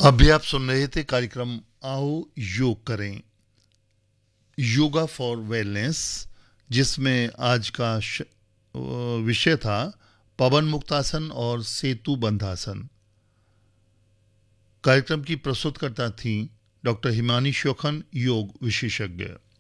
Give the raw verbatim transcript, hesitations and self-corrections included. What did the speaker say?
अभी आप सुन रहे थे कार्यक्रम आओ योग करें, योगा फॉर वेलनेस, जिसमें आज का श- अ, विषय था पवन मुक्तासन और सेतु बंधासन। कार्यक्रम की प्रस्तुतकर्ता थी डॉक्टर हिमानी शोखन, योग विशेषज्ञ।